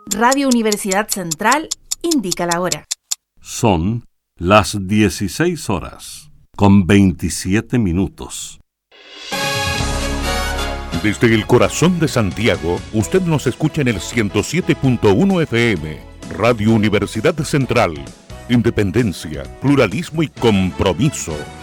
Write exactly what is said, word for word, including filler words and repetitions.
Radio Universidad Central indica la hora. Son las dieciséis horas con veintisiete minutos. Desde el corazón de Santiago, usted nos escucha en el ciento siete punto uno F M. Radio Universidad Central. Independencia, pluralismo y compromiso.